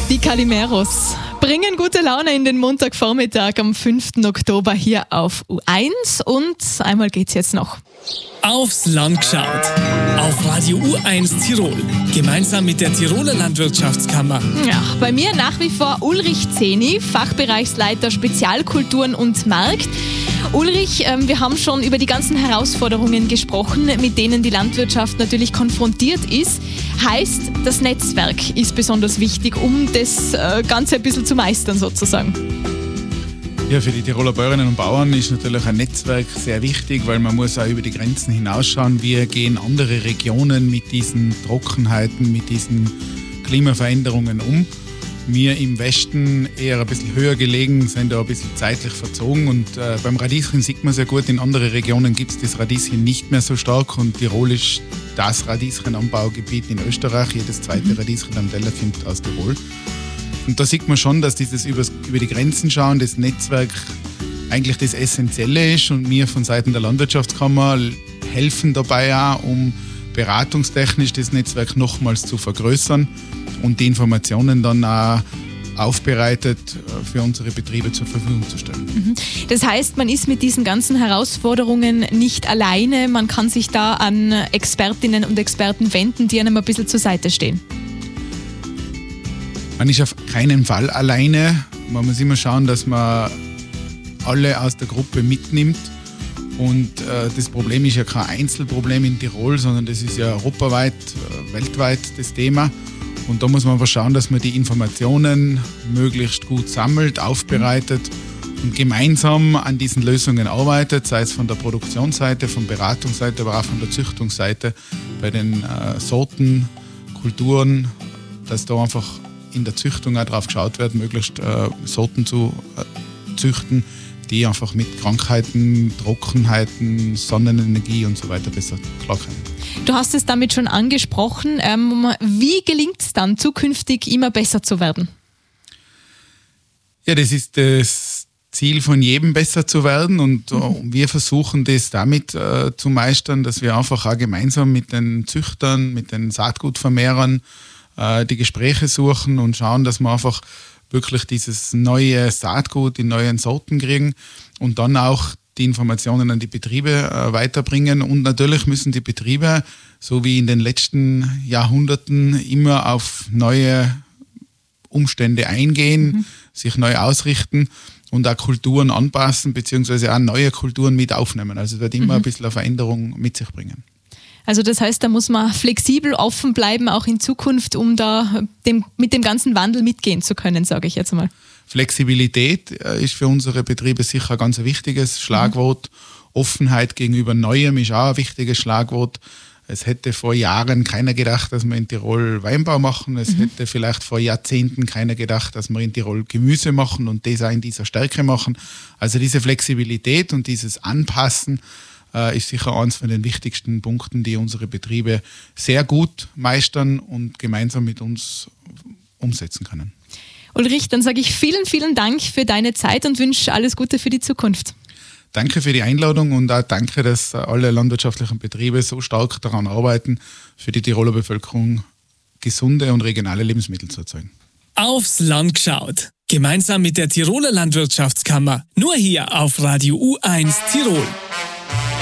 Die Calimeros bringen gute Laune in den Montagvormittag am 5. Oktober hier auf U1 und einmal geht's jetzt noch. Aufs Land geschaut. Auf Radio U1 Tirol. Gemeinsam mit der Tiroler Landwirtschaftskammer. Ja, bei mir nach wie vor Ulrich Zeni, Fachbereichsleiter Spezialkulturen und Markt. Ulrich, wir haben schon über die ganzen Herausforderungen gesprochen, mit denen die Landwirtschaft natürlich konfrontiert ist. Heißt, das Netzwerk ist besonders wichtig, um das Ganze ein bisschen zu meistern sozusagen. Ja, für die Tiroler Bäuerinnen und Bauern ist natürlich ein Netzwerk sehr wichtig, weil man muss auch über die Grenzen hinausschauen. Wie gehen andere Regionen mit diesen Trockenheiten, mit diesen Klimaveränderungen um? Wir im Westen eher ein bisschen höher gelegen, sind da ein bisschen zeitlich verzogen und beim Radieschen sieht man sehr gut, in anderen Regionen gibt es das Radieschen nicht mehr so stark und Tirol ist das Radieschenanbaugebiet in Österreich, jedes zweite Radieschen am Teller kommt aus Tirol. Und da sieht man schon, dass dieses über die Grenzen schauen, das Netzwerk eigentlich das Essentielle ist und wir von Seiten der Landwirtschaftskammer helfen dabei auch, um beratungstechnisch das Netzwerk nochmals zu vergrößern und die Informationen dann auch aufbereitet für unsere Betriebe zur Verfügung zu stellen. Das heißt, man ist mit diesen ganzen Herausforderungen nicht alleine, man kann sich da an Expertinnen und Experten wenden, die einem ein bisschen zur Seite stehen. Man ist auf keinen Fall alleine. Man muss immer schauen, dass man alle aus der Gruppe mitnimmt. Und das Problem ist ja kein Einzelproblem in Tirol, sondern das ist ja europaweit, weltweit das Thema. Und da muss man einfach schauen, dass man die Informationen möglichst gut sammelt, aufbereitet und gemeinsam an diesen Lösungen arbeitet, sei es von der Produktionsseite, von Beratungsseite, aber auch von der Züchtungsseite bei den Sorten, Kulturen, dass da einfach in der Züchtung auch darauf geschaut wird, möglichst Sorten zu züchten, die einfach mit Krankheiten, Trockenheiten, Sonnenenergie und so weiter besser klarkommen. Du hast es damit schon angesprochen. Wie gelingt es dann, zukünftig immer besser zu werden? Ja, das ist das Ziel von jedem, besser zu werden. Und wir versuchen das damit zu meistern, dass wir einfach auch gemeinsam mit den Züchtern, mit den Saatgutvermehrern die Gespräche suchen und schauen, dass wir einfach wirklich dieses neue Saatgut, die neuen Sorten kriegen und dann auch die Informationen an die Betriebe weiterbringen. Und natürlich müssen die Betriebe, so wie in den letzten Jahrhunderten, immer auf neue Umstände eingehen, sich neu ausrichten und auch Kulturen anpassen, beziehungsweise auch neue Kulturen mit aufnehmen. Also es wird immer ein bisschen eine Veränderung mit sich bringen. Also das heißt, da muss man flexibel, offen bleiben, auch in Zukunft, um da mit dem ganzen Wandel mitgehen zu können, sage ich jetzt mal. Flexibilität ist für unsere Betriebe sicher ein ganz wichtiges Schlagwort. Offenheit gegenüber Neuem ist auch ein wichtiges Schlagwort. Es hätte vor Jahren keiner gedacht, dass wir in Tirol Weinbau machen. Es hätte vielleicht vor Jahrzehnten keiner gedacht, dass wir in Tirol Gemüse machen und das auch in dieser Stärke machen. Also diese Flexibilität und dieses Anpassen ist sicher eines von den wichtigsten Punkten, die unsere Betriebe sehr gut meistern und gemeinsam mit uns umsetzen können. Ulrich, dann sage ich vielen, vielen Dank für deine Zeit und wünsche alles Gute für die Zukunft. Danke für die Einladung und auch danke, dass alle landwirtschaftlichen Betriebe so stark daran arbeiten, für die Tiroler Bevölkerung gesunde und regionale Lebensmittel zu erzeugen. Aufs Land geschaut. Gemeinsam mit der Tiroler Landwirtschaftskammer. Nur hier auf Radio U1 Tirol.